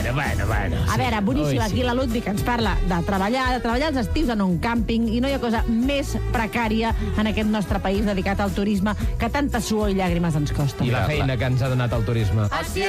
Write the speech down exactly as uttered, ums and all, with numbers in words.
bueno, bueno, bueno. A veure, boníssim, aquí la Ludwig ens parla de treballar, de treballar els estius en un càmping, i no hi ha cosa més precària en aquest nostre país dedicat al turisme que tanta suor i llàgrimes ens costa. I la feina que ens ha donat el turisme.